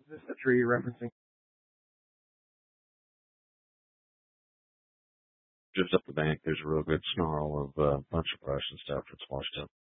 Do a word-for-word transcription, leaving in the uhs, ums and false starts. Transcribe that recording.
this the tree you're referencing? Just up the bank, there's a real good snarl of a uh, bunch of brush and stuff that's washed up.